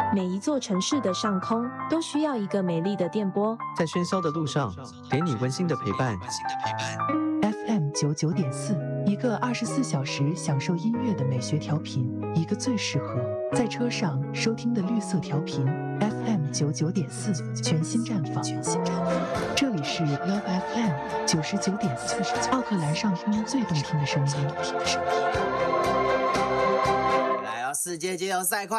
每一座城市的上空都需要一个美丽的电波， 在喧嚣的路上，给你温馨的陪伴。 FM99.4，一个24小时享受音乐的美学调频，一个最适合在车上收听的绿色调频。FM99.4全新绽放，这里是 Love FM 99.4，奥克兰上空最动听的声音。 来啊，世界街友赛快！